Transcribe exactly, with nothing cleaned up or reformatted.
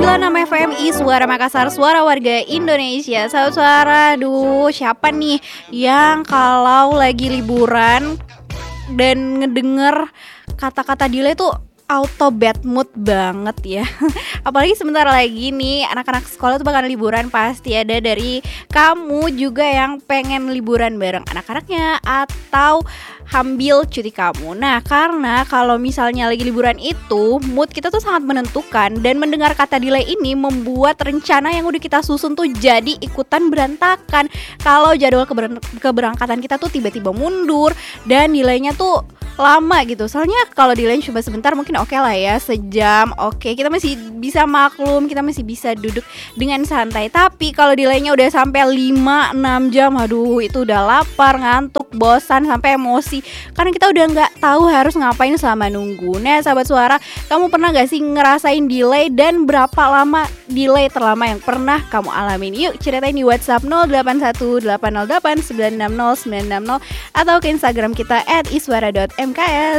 enam F M I Suara Makassar, suara warga Indonesia. Sahabat suara, duh siapa nih yang kalau lagi liburan dan ngedenger kata-kata delay tuh auto bad mood banget ya. Apalagi sebentar lagi nih anak-anak sekolah tuh bakal liburan. Pasti ada dari kamu juga yang pengen liburan bareng anak-anaknya atau ambil cuti kamu. Nah, karena kalau misalnya lagi liburan itu mood kita tuh sangat menentukan. Dan mendengar kata delay ini membuat rencana yang udah kita susun tuh jadi ikutan berantakan. Kalau jadwal keber- keberangkatan kita tuh tiba-tiba mundur dan delaynya tuh lama gitu. Soalnya kalau delay cuma sebentar mungkin oke okay lah ya, sejam oke okay. Kita masih bisa maklum, kita masih bisa duduk dengan santai. Tapi kalau delaynya udah sampai lima enam jam, aduh itu udah lapar, ngantuk, bosan, sampai emosi. Karena kita udah gak tahu harus ngapain selama nunggu. Nah sahabat suara, kamu pernah gak sih ngerasain delay dan berapa lama delay terlama yang pernah kamu alamin? Yuk ceritain di WhatsApp nol delapan satu delapan nol delapan sembilan enam nol sembilan enam nol atau ke Instagram kita et iswara dot m k s.